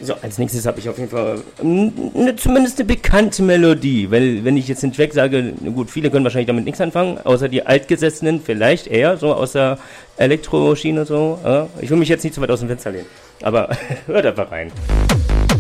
So, als nächstes habe ich auf jeden Fall zumindest eine bekannte Melodie. Weil, wenn ich jetzt den Track sage, gut, viele können wahrscheinlich damit nichts anfangen, außer die Altgesessenen vielleicht eher, so aus der Elektroschiene so. Ich will mich jetzt nicht zu weit aus dem Fenster lehnen, aber hört einfach rein.